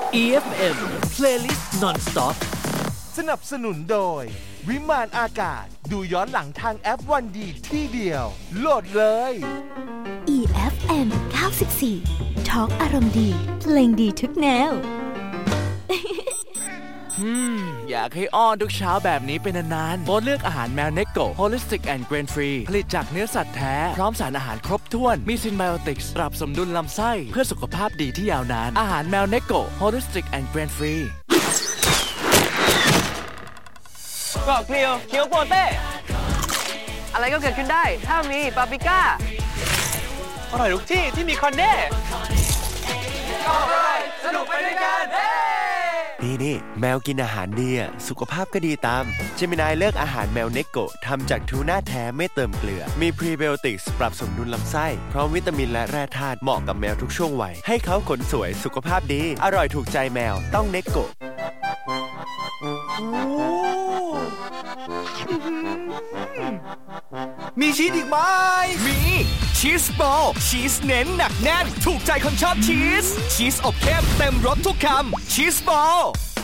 EFM Playlist Non-Stop สนับสนุนโดยวิมานอากาศดูย้อนหลังทางแอปวันดีที่เดียวโหลดเลย EFM 94 Talk อารมณ์ดีเพลงดีทุกแนวอยากให้อ้อนทุกเช้าแบบนี้เป็นนานๆโบสเลือกอาหารแมวเนโก Holistic and Grain Free ผลิตจากเนื้อสัตว์แท้พร้อมสารอาหารครบถ้วนมีซินไบโอติกส์ปรับสมดุลลำไส้เพื่อสุขภาพดีที่ยาวนานอาหารแมวเนโก Holistic and Grain Free กรอบเกลียวเคี้ยวโปเต้อะไรก็เกิดขึ้นได้ถ้ามีปาปริก้าอร่อยทุกที่ที่มีคอนเน่ก็อร่อยสนุกไปด้วยกันนี่แมวกินอาหารดีสุขภาพก็ดีตามเจมินายเลือกอาหารแมวเนโกะทำจากทูน่าแท้ไม่เติมเกลือมีพรีไบโอติกส์ปรับสมดุลลำไส้พร้อมวิตามินและแร่ธาตุเหมาะกับแมวทุกช่วงวัยให้เขาขนสวยสุขภาพดีอร่อยถูกใจแมวต้องเนโกะมีชีสอีกไหมมีชีสบอลชีสเน้นหนักแน่นถูกใจคนชอบชีสอบเข้มเต็มรสทุกคำชีสบอล